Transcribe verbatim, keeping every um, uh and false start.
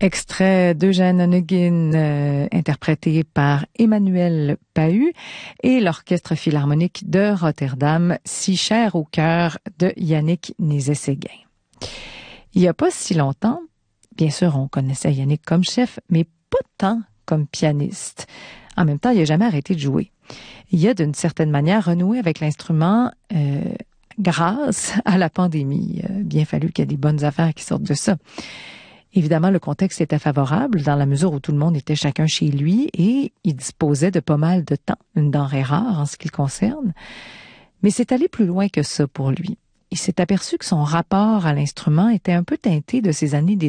Extrait d'Eugène Onegin, euh, interprété par Emmanuel Pahud, et l'Orchestre philharmonique de Rotterdam, si cher au cœur de Yannick Nézet-Séguin. Il n'y a pas si longtemps, bien sûr, on connaissait Yannick comme chef, mais pas tant comme pianiste. En même temps, il n'a jamais arrêté de jouer. Il a d'une certaine manière renoué avec l'instrument euh, grâce à la pandémie. Il a bien fallu qu'il y ait des bonnes affaires qui sortent de ça. Évidemment, le contexte était favorable dans la mesure où tout le monde était chacun chez lui et il disposait de pas mal de temps, une denrée rare en ce qui le concerne. Mais c'est allé plus loin que ça pour lui. Il s'est aperçu que son rapport à l'instrument était un peu teinté de ses années d'études